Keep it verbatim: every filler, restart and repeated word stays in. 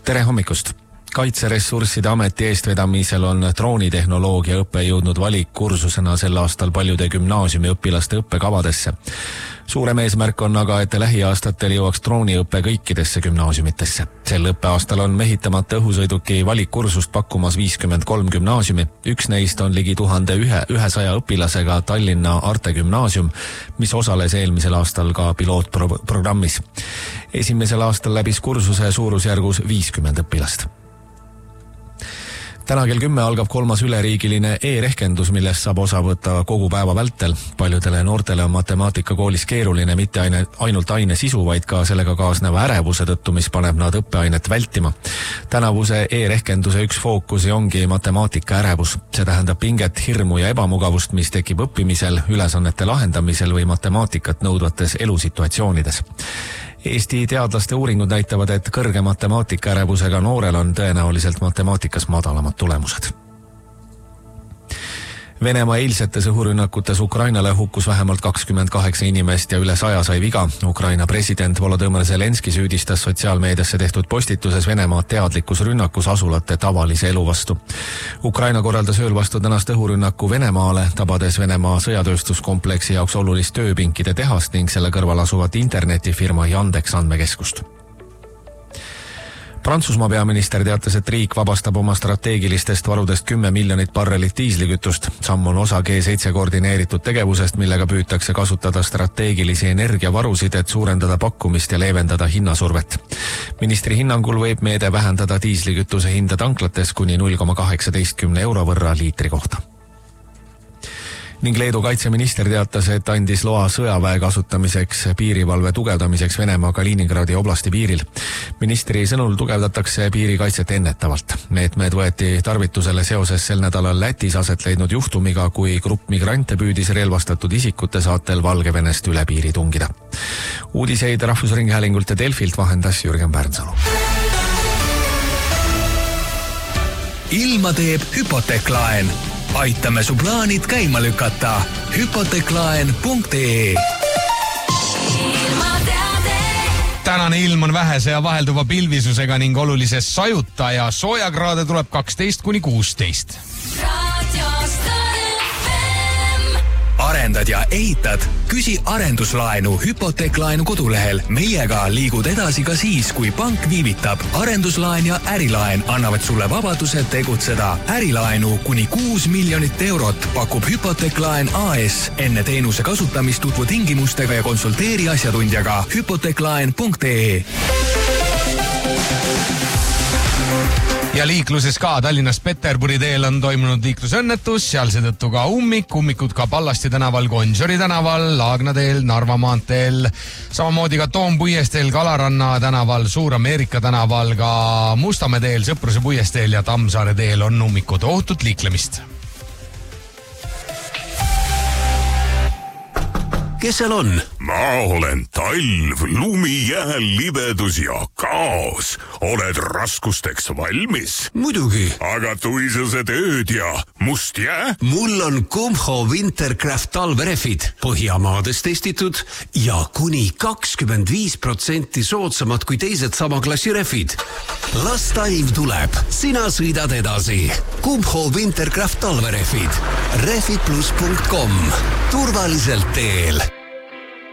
Tere hommikust! Kaitseressursside ameti eestvedamisel on droonitehnoloogia õpe jõudnud valikkursusena sel aastal paljude gümnaasiumi õpilaste õppekavadesse. Suurem eesmärk on aga, et lähiaastatel jõuaks drooniõppe kõikidesse gümnaasiumitesse. Sel õppeaastal on mehitamata õhusõiduki valikkursust pakkumas viiskümmend kolm gümnaasiumi. Üks neist on ligi tuhande ühesaja õpilasega Tallinna Arte gümnaasium, mis osales eelmisel aastal ka pilootprogrammis. Esimesel aastal läbis kursuse suurusjärgus viiskümmend õpilast. Täna kell kümme algab kolmas üleriigiline e-rehkendus, millest saab osa võtta kogu päeva vältel. Paljudele noortele on matemaatika koolis keeruline mitte aine, ainult aine sisu, vaid ka sellega kaasneva ärevuse tõttu, mis paneb nad õppeainet vältima. Tänavuse e-rehkenduse üks fookusi ongi matemaatika ärevus. See tähendab pinget, hirmu ja ebamugavust, mis tekib õppimisel, ülesannete lahendamisel või matemaatikat nõudvates elusituatsioonides. Eesti teadlaste uuringud näitavad, et kõrge matemaatika ärevusega noorel on tõenäoliselt matemaatikas madalamad tulemused. Venemaa eilsetes õhurünnakutes Ukrainale hukkus vähemalt kakskümmend kaheksa inimest ja üle saja sai viga. Ukraina president Volodõmõr Zelenski süüdistas sotsiaalmeediasse tehtud postituses Venemaa teadlikkus rünnakus asulate tavalise elu vastu. Ukraina korraldas ööl vastu tänast õhurünnaku Venemaale, tabades Venemaa sõjatööstuskompleksi jaoks olulist tööpinkide tehast ning selle kõrval asuvat internetifirma Yandex andmekeskust. Prantsusmaa peaminister teatas, et riik vabastab oma strateegilistest varudest kümme miljonit barrelit diislikütust. Samm on osa G seitse koordineeritud tegevusest, millega püütakse kasutada strateegilisi energiavarusid, et suurendada pakkumist ja leevendada hinnasurvet. Ministri hinnangul võib meede vähendada diislikütuse hinda tanklates kuni null koma kaheksateist euro võrra liitri kohta. Ning Leedu kaitseminister teatas, et andis loa sõjaväe kasutamiseks piirivalve tugevdamiseks Venemaa Kaliningradi oblasti piiril. Ministri sõnul tugevdatakse piirikaitset ennetavalt. Meetmed võeti tarvitusele seoses sel nädalal Lätis aset leidnud juhtumiga, kui grupp migrante püüdis relvastatud isikute saatel Valgevenest üle piiri tungida. Uudiseid Rahvusringhäälingult ja Delfilt vahendas Jürgen Pärnsalu. Ilma teeb hüpoteeklaen. Aitame su plaanid käima lükata. hüpoteeklaen punkt ee. Tänane ilm on vähese ja vahelduva pilvisusega ning olulise sajuta ja soojakraade tuleb kaksteist kuni kuusteist. Arendad ja ehitad? Küsi arenduslaenu hüpoteeklaenu kodulehel. Meiega liigud edasi ka siis, kui pank viivitab. Arenduslaen ja ärilaen annavad sulle vabaduse tegutseda. Ärilaenu kuni kuus miljonit eurot pakub hüpoteeklaen A S. Enne teenuse kasutamist tutvu tingimustega ja konsulteeri asjatundjaga. hüpoteeklaen punkt ee. Ja liikluses ka Tallinnast Peterburi teel on toimunud liiklusõnnetus, seal seetõttu ka ummik, ummikud ka Pallasti tänaval, Gonsiori tänaval, Laagna teel, Narva maanteel, samamoodi ka Toompuiesteel, Kalaranna tänaval, Suur-Ameerika tänaval, ka Mustamäe teel, Sõpruse puiesteel ja Tammsaare teel on ummikud ohtut liiklemist. Kes seal on? Ma olen talv, lumi, jääl, libedus ja kaos. Oled raskusteks valmis? Muidugi. Aga tuisused ööd ja must jää? Mul on Kumho Wintercraft talverefid. Põhjamaades testitud ja kuni kakskümmend viis protsenti soodsamad kui teised sama klassi refid. Las talv tuleb. Sina sõidad edasi. Kumho Wintercraft talverefid. refid plus punkt com. Turvaliselt teel.